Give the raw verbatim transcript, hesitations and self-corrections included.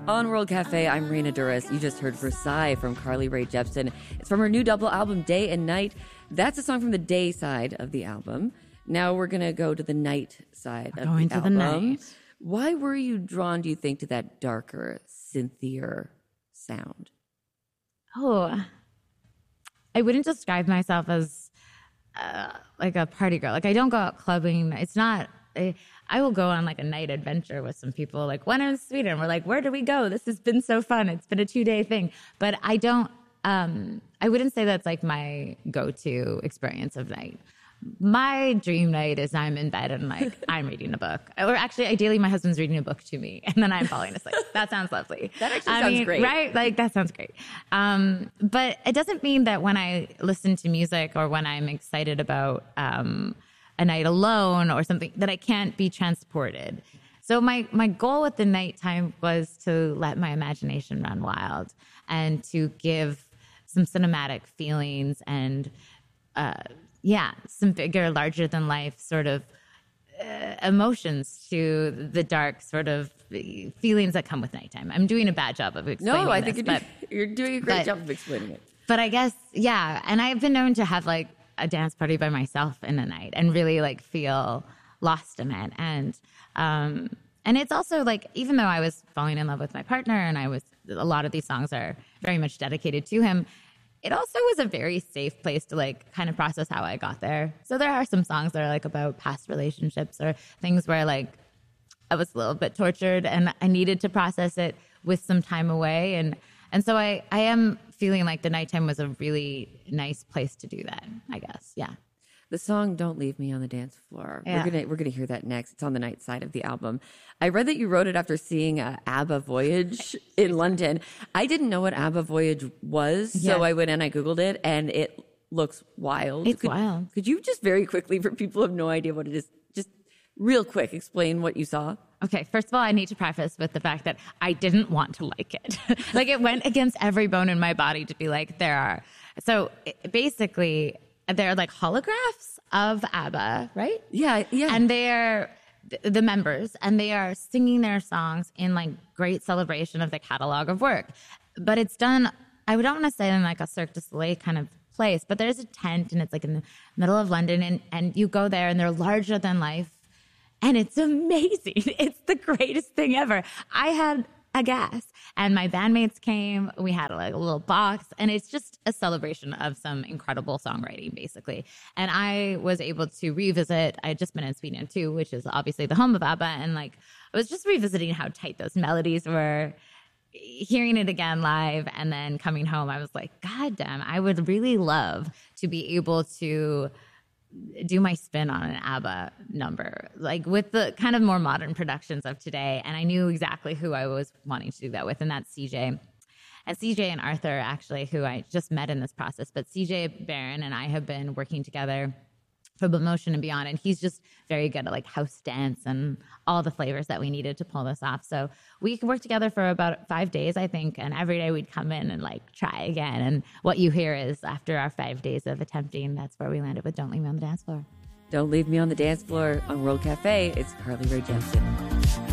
On World Cafe, I'm Raina Duras. You just heard Versailles from Carly Rae Jepsen. It's from her new double album, Day and Night. That's a song from the day side of the album. Now we're going to go to the night side we're of going the to album. The night. Why were you drawn, do you think, to that darker, synthier sound? Oh, I wouldn't describe myself as uh, like a party girl. Like I don't go out clubbing. It's not... I, I will go on like a night adventure with some people. Like when I'm in Sweden, we're like, where do we go? This has been so fun. It's been a two day thing. But I don't, um, I wouldn't say that's like my go-to experience of night. My dream night is I'm in bed and like I'm reading a book. Or actually, ideally, my husband's reading a book to me and then I'm falling asleep. That sounds lovely. That actually I sounds mean, great. Right? Like that sounds great. Um, but it doesn't mean that when I listen to music or when I'm excited about um, a night alone or something that I can't be transported. So my, my goal with the nighttime was to let my imagination run wild and to give some cinematic feelings and, uh, yeah, some bigger, larger than life sort of uh, emotions to the dark sort of feelings that come with nighttime. I'm doing a bad job of explaining No, I this, think but, you're, you're doing a great but, job of explaining it. But I guess, yeah, and I've been known to have like a dance party by myself in the night and really like feel lost in it. And, um, and it's also like, even though I was falling in love with my partner and I was, a lot of these songs are very much dedicated to him, it also was a very safe place to like kind of process how I got there. So there are some songs that are like about past relationships or things where like I was a little bit tortured and I needed to process it with some time away. And, and so I, I am feeling like the nighttime was a really nice place to do that, I guess. Yeah. The song "Don't Leave Me on the Dance Floor." Yeah. We're gonna we're gonna hear that next. It's on the night side of the album. I read that you wrote it after seeing uh, ABBA Voyage in London. I didn't know what ABBA Voyage was, Yeah. so I went and I googled it, and it looks wild. It's could, wild. Could you just very quickly, for people who have no idea what it is, just real quick explain what you saw? Okay, first of all, I need to preface with the fact that I didn't want to like it. Like it went against every bone in my body to be like, there are. So it, basically, they're like holographs of ABBA, right? Yeah, yeah. And they're th- the members, and they are singing their songs in like great celebration of the catalog of work. But it's done, I don't want to say in like a Cirque du Soleil kind of place, but there's a tent and it's like in the middle of London, and, and you go there and they're larger than life. And it's amazing. It's the greatest thing ever. I had a gas and my bandmates came. We had a, like a little box, and it's just a celebration of some incredible songwriting, basically. And I was able to revisit. I had just been in Sweden too, which is obviously the home of ABBA. And like, I was just revisiting how tight those melodies were, hearing it again live, and then coming home. I was like, God damn, I would really love to be able to do my spin on an ABBA number, like with the kind of more modern productions of today. And I knew exactly who I was wanting to do that with, and that's C J. And C J and Arthur, actually, who I just met in this process. But C J Barron and I have been working together for Motion and beyond, and he's just very good at like house dance and all the flavors that we needed to pull this off. So we worked together for about five days, I think, and every day we'd come in and like try again. And what you hear is after our five days of attempting, that's where we landed with "Don't Leave Me on the Dance Floor." Don't Leave Me on the Dance Floor on World Cafe. It's Carly Rae Jepsen.